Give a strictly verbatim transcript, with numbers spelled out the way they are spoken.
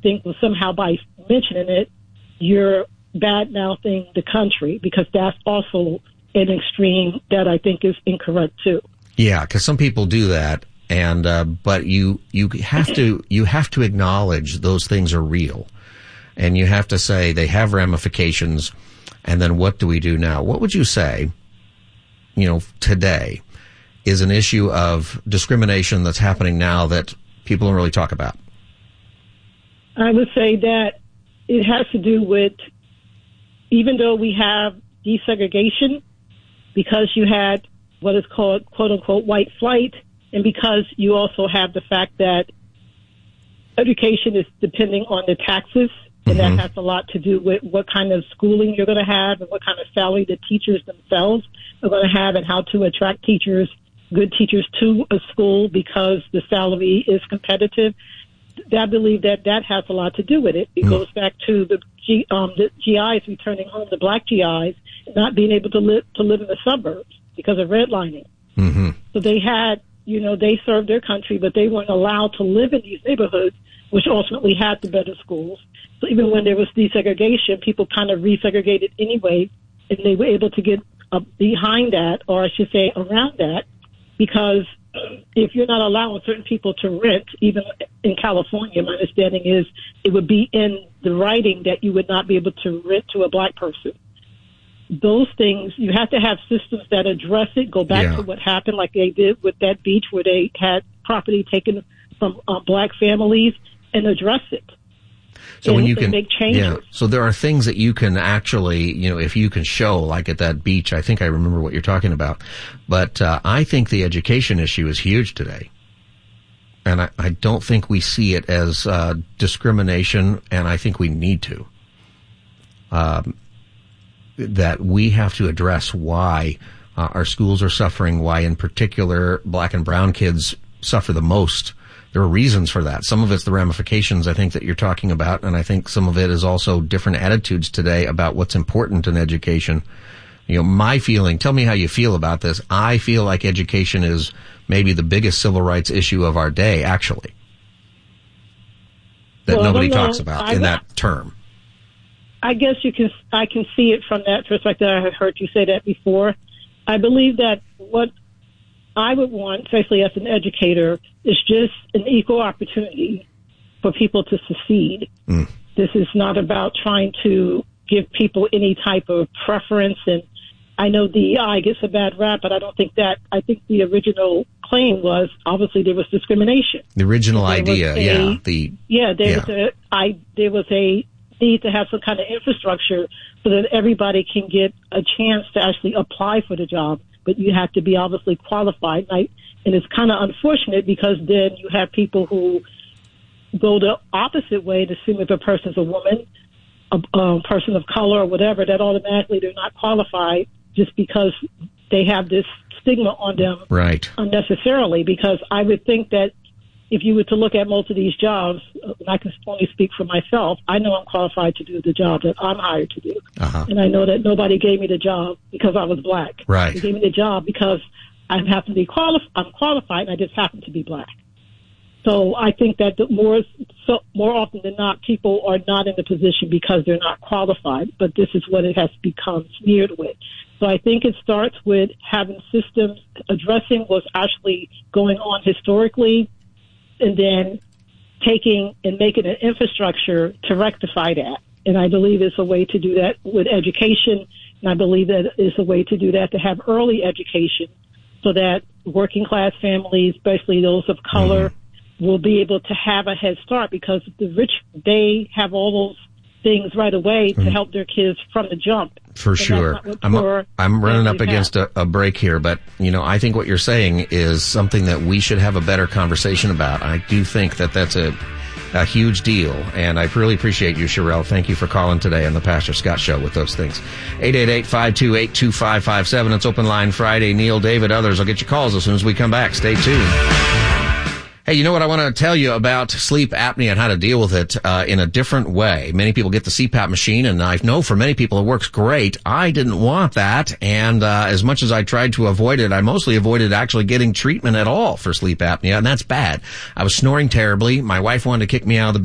think well, somehow by mentioning it, you're bad-mouthing the country, because that's also an extreme that I think is incorrect too. Yeah, because some people do that, and uh, but you you have to you have to acknowledge those things are real, and you have to say they have ramifications. And then what do we do now? What would you say, you know, today is an issue of discrimination that's happening now that people don't really talk about? I would say that it has to do with, even though we have desegregation, because you had what is called, quote unquote, white flight, and because you also have the fact that education is depending on the taxes, and mm-hmm. that has a lot to do with what kind of schooling you're going to have and what kind of salary the teachers themselves are going to have, and how to attract teachers, good teachers, to a school because the salary is competitive. I believe that that has a lot to do with it. It mm. goes back to the, G, um, the G Is returning home, the black G Is, not being able to live to live in the suburbs because of redlining. Mm-hmm. So they had, you know, they served their country, but they weren't allowed to live in these neighborhoods, which ultimately had the better schools. So even when there was desegregation, people kind of resegregated anyway, and they were able to get uh, behind that, or I should say around that, because if you're not allowing certain people to rent, even in California, my understanding is it would be in the writing that you would not be able to rent to a black person. Those things, you have to have systems that address it, go back yeah. to what happened like they did with that beach where they had property taken from uh, black families, and address it. So and, when you can make changes. Yeah. So there are things that you can actually, you know, if you can show, like at that beach, I think I remember what you're talking about. But uh, I think the education issue is huge today. And I, I don't think we see it as uh, discrimination, and I think we need to. Um, that we have to address why uh, our schools are suffering, why in particular black and brown kids suffer the most. There are reasons for that. Some of it's the ramifications, I think, that you're talking about, and I think some of it is also different attitudes today about what's important in education. You know, my feeling, tell me how you feel about this. I feel like education is maybe the biggest civil rights issue of our day, actually, that well, nobody well, talks about I, in that term. I guess you can, I can see it from that perspective. I have heard you say that before. I believe that what I would want, especially as an educator, is just an equal opportunity for people to succeed. Mm. This is not about trying to give people any type of preference. And I know D E I gets a bad rap, but I don't think that, I think the original claim was obviously there was discrimination. The original there idea, a, yeah. The Yeah, there yeah. was a, I, there was a need to have some kind of infrastructure so that everybody can get a chance to actually apply for the job. But you have to be obviously qualified. Right? And it's kind of unfortunate because then you have people who go the opposite way and assume if a person's a woman, a, a person of color or whatever, that automatically they're not qualified just because they have this stigma on them right. unnecessarily. Because I would think that if you were to look at most of these jobs, and I can only speak for myself, I know I'm qualified to do the job that I'm hired to do. Uh-huh. And I know that nobody gave me the job because I was black. Right. They gave me the job because I happen to be qualified. I'm qualified, and I just happen to be black. So I think that the more, so more often than not, people are not in the position because they're not qualified, but this is what it has become smeared with. So I think it starts with having systems addressing what's actually going on historically, and then taking and making an infrastructure to rectify that. And I believe it's a way to do that with education, and I believe that it's a way to do that to have early education so that working class families, especially those of color, mm-hmm. will be able to have a head start, because the rich, they have all those things right away to help their kids from the jump. For and sure. I'm, I'm running up against a, a break here, but, you know, I think what you're saying is something that we should have a better conversation about. I do think that that's a, a huge deal, and I really appreciate you, Sherelle. Thank you for calling today on the Pastor Scott Show with those things. eight eight eight, five two eight, two five five seven. It's Open Line Friday. Neil, David, others. I'll get your calls as soon as we come back. Stay tuned. Hey, you know what? I want to tell you about sleep apnea and how to deal with it uh, in a different way. Many people get the C PAP machine, and I know for many people it works great. I didn't want that, and uh, as much as I tried to avoid it, I mostly avoided actually getting treatment at all for sleep apnea, and that's bad. I was snoring terribly. My wife wanted to kick me out of the bed.